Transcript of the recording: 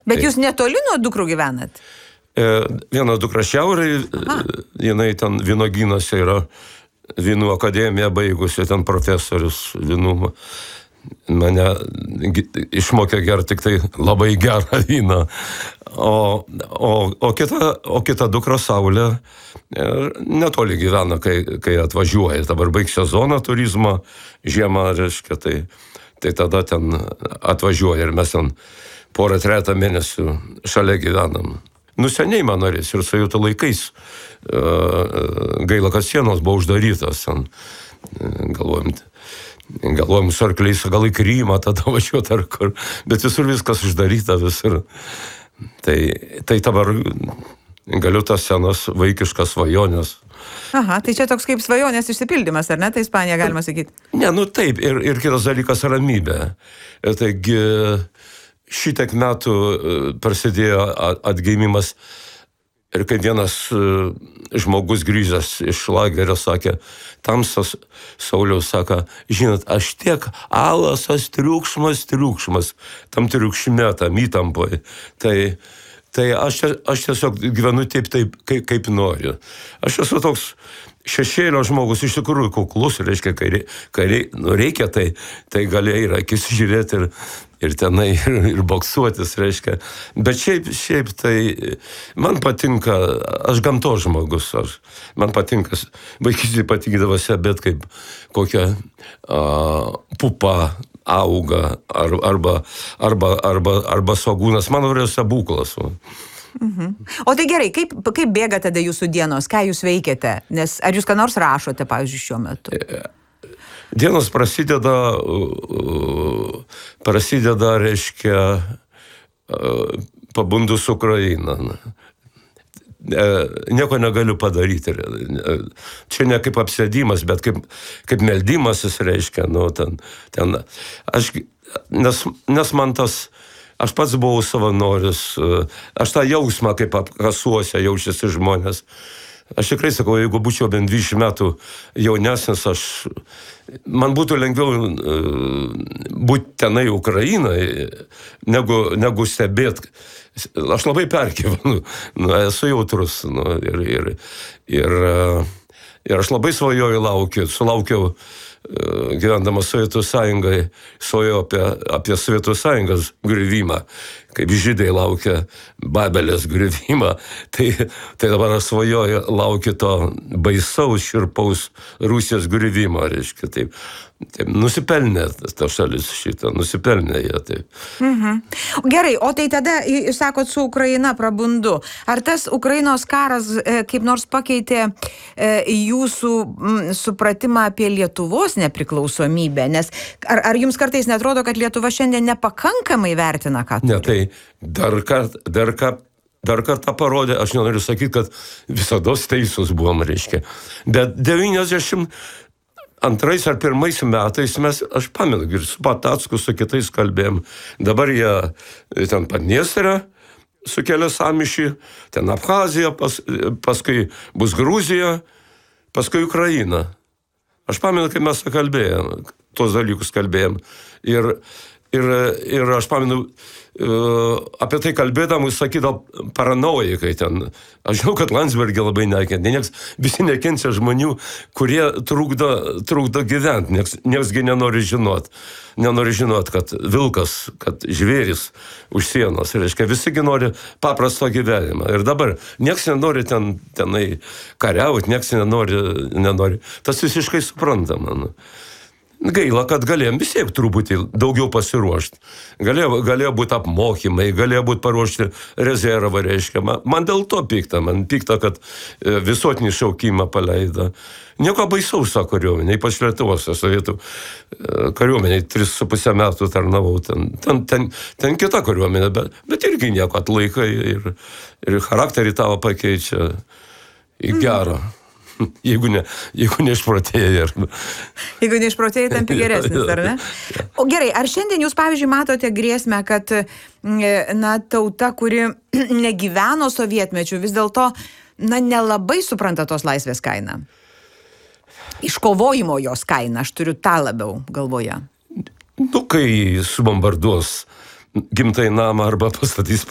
Bet jūs netoli nuo dukrų gyvenat? Viena dukra šiaurėje, jinai ten vynuogynuose yra, vynų akademiją baigusi, ten profesorius vynų. Mane išmokė gerti tik tai labai gerą vyną. O kita dukra Saulė netoli gyvena, kai atvažiuoja. Dabar baigs sezoną turizmo, žiemą, reiškia, tai tada ten atvažiuoja ir mes ten porą-tretą mėnesių šalia gyvenam. Seniai man norės ir Sovietų laikais. Gaila, kad sienos buvo uždarytas. Galvojom su arkliais gal į Krymą tada važiuoti ar kur, bet visur viskas uždaryta visur. Tai dabar galiu tas senas vaikiškas svajonės. Aha, tai čia toks kaip svajonės išsipildymas, ar ne? Tai Ispanija galima sakyti. Ne, taip, ir kitas dalykas ramybė. Taigi šitiek metų prasidėjo atgimimas. Ir kai vienas žmogus grįžęs iš lagerio sakė, tamsas Sauliaus sako, žinot, aš tiek alasas triukšmas, tam triukšme, tam įtampoje. Tai aš tiesiog gyvenu taip, kaip noriu. Aš esu toks šešėlio žmogus, iš tikrųjų kuklus, reiškia, kai reikia, tai gali ir akis žiūrėti ir tenai ir boksuotis, reiškia. Bet šiaip tai man patinka, aš gamtos žmogus, man patinka, vaikystėje patikdavo stebėt, kaip kokia pupa auga arba svogūnas, man yra stebuklas. O tai gerai, kaip bėga tada jūsų dienos, ką jūs veikiate? Nes ar jūs ką nors rašote, pavyzdžiui, šiuo metu? Dienos prasideda, reiškia, pabundus Ukrainą. Nieko negaliu padaryti. Čia ne kaip apsėdimas, bet kaip meldimasis, reiškia, nes man tas, aš pats buvau savanoris, aš tą jausmą, kaip apkasuose jaučiasi žmonės. Aš tikrai sakau, jeigu būčiau bent 20 metų jaunesnis, man būtų lengviau būti tenai Ukrainai, negu stebėti. Aš labai pergyvenu, esu jautrus. Ir aš labai svajoju, sulaukiau, gyvendamas Sovietų Sąjungai, svajojau apie Sovietų Sąjungos griuvimą, kaip žydai laukia Babelės griuvimą, tai dabar aš svajoju, laukiu to baisaus, šiurpaus Rusijos griuvimo, reiškia, taip nusipelnė ta šalis šitą, nusipelnė jie taip. Gerai, o tai tada, jūs sakot, su Ukraina prabundu. Ar tas Ukrainos karas kaip nors pakeitė jūsų supratimą apie Lietuvos nepriklausomybę? Nes ar jums kartais netrodo, kad Lietuva šiandien nepakankamai vertina, ką turi? Ne, tai dar kartą parodė, aš nenoriu sakyti, kad visados teisūs buvom, reiškia. Bet 92 ar 1 metais aš pamenu, ir su Patacku, su kitais kalbėjom. Dabar jie ten Padniestrę sukelia sąmyšį, ten Abchazija, paskui bus Gruzija, paskui Ukraina. Aš pamenu, kai mes kalbėjom, tos dalykus kalbėjom. Ir aš pamenu, apie tai kalbėdamas sakydavo paranoikai ten. Aš žinau, kad Landsbergį labai nekentė. Visi nekenčia žmonių, kurie trukdo gyventi. Nieksgi nenori žinot. Nenori žinot, kad vilkas, kad žvėris už sienos. Reiškia, visigi nori paprasto gyvenimą. Ir dabar nieks nenori tenai kariauti, nieks nenori. Tas visiškai suprantama. Gaila, kad galėjom vis tiek truputį daugiau pasiruošti. Galėjo būti apmokymai, galėjo būti paruošti rezervą, reiškia. Man dėl to pikta. Man pikta, kad visuotinį šaukimą paleido. Nieko baisaus tą kariuomenę, ypač Lietuvos Sovietų kariuomenė, 3,5 metų tarnavau. Ten kita kariuomenė, bet irgi nieko atlaikai ir charakterį tavo pakeičia į gerą. Jeigu neišprotėjai. Jeigu neišprotėjai, tampi geresnis, ar ne? O gerai, ar šiandien jūs, pavyzdžiui, matote grėsmę, kad tauta, kuri negyveno sovietmečiu, vis dėlto nelabai supranta tos laisvės kainą? Iškovojimo jos kainą, aš turiu tą labiau galvoje. Kai subombarduos gimtąjį namą arba pastatys